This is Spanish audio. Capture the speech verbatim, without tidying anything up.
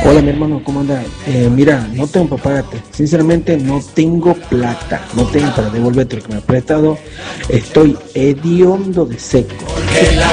Hola mi hermano, ¿cómo anda? Eh, mira, no tengo para pagarte. Sinceramente no tengo plata. No tengo para devolverte lo que me has prestado. Estoy hediondo de seco.